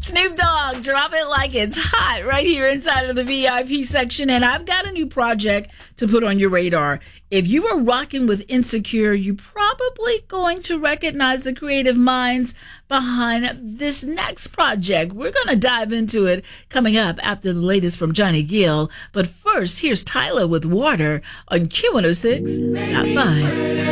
Snoop Dogg, drop it like it's hot right here inside of the VIP section. And I've got a new project to put on your radar. If you are rocking with Insecure, you're probably going to recognize the creative minds behind this next project. We're going to dive into it coming up after the latest from Johnny Gill. But first, here's Tyler with Water on Q106 Top 5.